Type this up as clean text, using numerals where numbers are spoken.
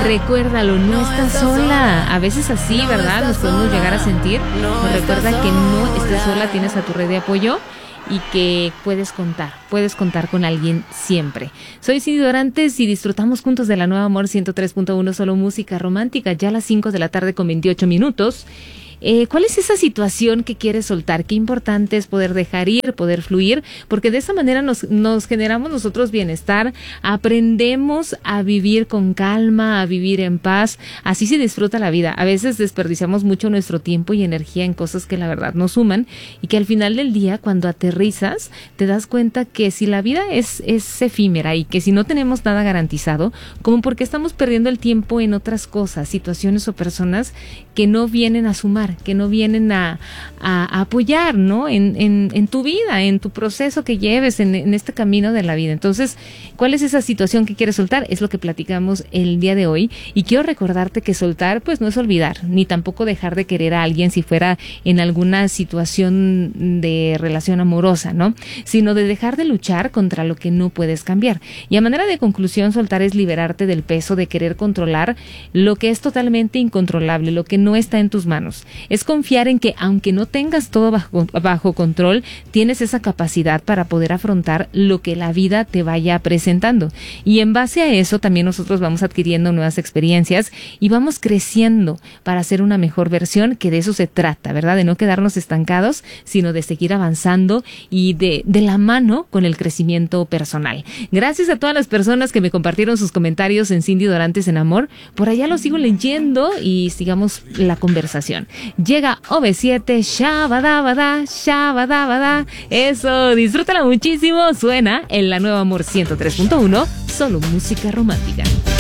recuérdalo, no estás sola. A veces así, ¿verdad? Nos podemos llegar a sentir. Nos recuerda que no estás sola, tienes a tu red de apoyo y que puedes contar con alguien siempre. Soy Cindy Dorantes y disfrutamos juntos de la Nueva Amor 103.1, solo música romántica, ya a las 5 de la tarde con 28 minutos. ¿Cuál es esa situación que quieres soltar? Qué importante es poder dejar ir, poder fluir, porque de esa manera nos generamos nosotros bienestar, aprendemos a vivir con calma, a vivir en paz, así se disfruta la vida. A veces desperdiciamos mucho nuestro tiempo y energía en cosas que la verdad no suman y que al final del día, cuando aterrizas, te das cuenta que si la vida es efímera y que si no tenemos nada garantizado, como porque estamos perdiendo el tiempo en otras cosas, situaciones o personas que no vienen a sumar, que no vienen a apoyar, ¿no? En tu vida, en tu proceso que lleves, en este camino de la vida. Entonces, ¿cuál es esa situación que quieres soltar? Es lo que platicamos el día de hoy. Y quiero recordarte que soltar, pues no es olvidar, ni tampoco dejar de querer a alguien si fuera en alguna situación de relación amorosa, ¿no? Sino de dejar de luchar contra lo que no puedes cambiar. Y a manera de conclusión, soltar es liberarte del peso de querer controlar lo que es totalmente incontrolable, lo que no está en tus manos. Es confiar en que aunque no tengas todo bajo control, tienes esa capacidad para poder afrontar lo que la vida te vaya presentando. Y en base a eso también nosotros vamos adquiriendo nuevas experiencias y vamos creciendo para ser una mejor versión, que de eso se trata, ¿verdad? De no quedarnos estancados, sino de seguir avanzando y de la mano con el crecimiento personal. Gracias a todas las personas que me compartieron sus comentarios en Cindy Dorantes en Amor. Por allá los sigo leyendo y sigamos la conversación. Llega OV7, shabadabada, shabadabada. Eso, disfrútala muchísimo. Suena en la Nueva Amor 103.1, solo música romántica.